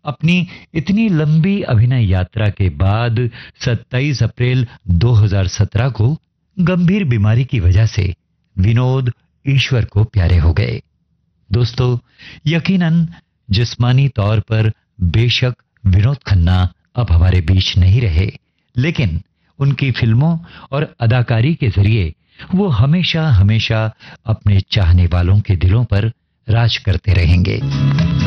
अपनी इतनी लंबी अभिनय यात्रा के बाद 27 अप्रैल 2017 को गंभीर बीमारी की वजह से विनोद ईश्वर को प्यारे हो गए। दोस्तों, यकीनन जिस्मानी तौर पर बेशक विनोद खन्ना अब हमारे बीच नहीं रहे, लेकिन उनकी फिल्मों और अदाकारी के जरिए वो हमेशा हमेशा अपने चाहने वालों के दिलों पर राज करते रहेंगे।